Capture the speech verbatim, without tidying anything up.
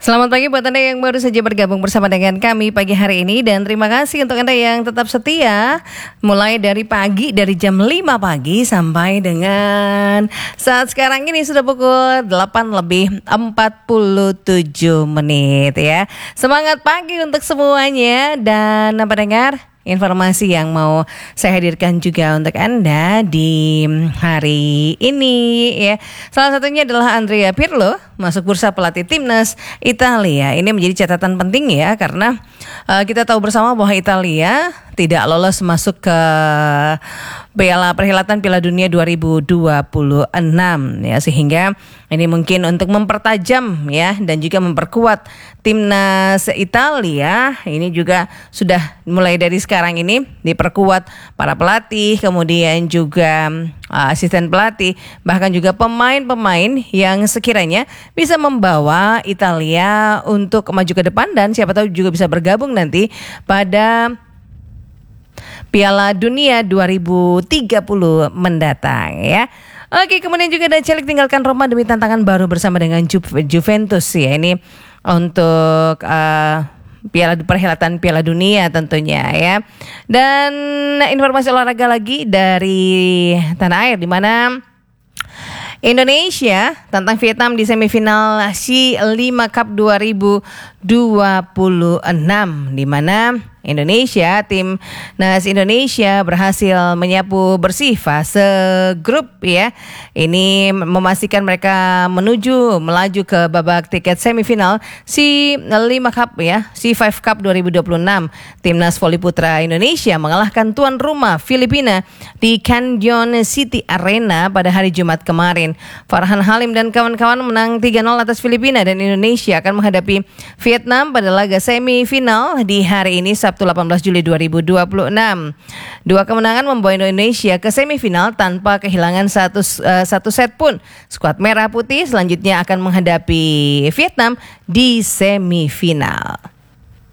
Selamat pagi buat Anda yang baru saja bergabung bersama dengan kami pagi hari ini. Dan terima kasih untuk Anda yang tetap setia mulai dari pagi, dari jam lima pagi sampai dengan saat sekarang ini sudah pukul delapan lebih empat puluh tujuh menit ya. Semangat pagi untuk semuanya. Dan pendengar, informasi yang mau saya hadirkan juga untuk Anda di hari ini ya. Salah satunya adalah Andrea Pirlo masuk bursa pelatih timnas Italia. Ini menjadi catatan penting ya, karena uh, kita tahu bersama bahwa Italia tidak lolos masuk ke Piala Perhelatan Piala Dunia dua ribu dua puluh enam ya, sehingga ini mungkin untuk mempertajam ya dan juga memperkuat timnas Italia. Ini juga sudah mulai dari sekarang ini diperkuat para pelatih, kemudian juga uh, asisten pelatih, bahkan juga pemain-pemain yang sekiranya bisa membawa Italia untuk maju ke depan dan siapa tahu juga bisa bergabung nanti pada Piala Dunia dua ribu tiga puluh mendatang ya. Oke, kemudian juga ada Celik tinggalkan Roma demi tantangan baru bersama dengan Ju- Juventus ya. Ini untuk uh, Piala Perhelatan Piala Dunia tentunya ya. Dan informasi olahraga lagi dari tanah air, di mana Indonesia tantang Vietnam di semifinal SEA lima Cup dua ribu dua puluh enam, di mana Indonesia, timnas Indonesia berhasil menyapu bersih fase grup ya. Ini memastikan mereka menuju melaju ke babak tiket semifinal SEA lima Cup ya, SEA lima Cup dua ribu dua puluh enam. Timnas voli putra Indonesia mengalahkan tuan rumah Filipina di Canyon City Arena pada hari Jumat kemarin. Farhan Halim dan kawan-kawan menang tiga nol atas Filipina, dan Indonesia akan menghadapi Vietnam pada laga semifinal di hari ini Sabtu delapan belas Juli dua ribu dua puluh enam. Dua kemenangan membawa Indonesia ke semifinal tanpa kehilangan satu, uh, satu set pun. Skuad merah putih selanjutnya akan menghadapi Vietnam di semifinal.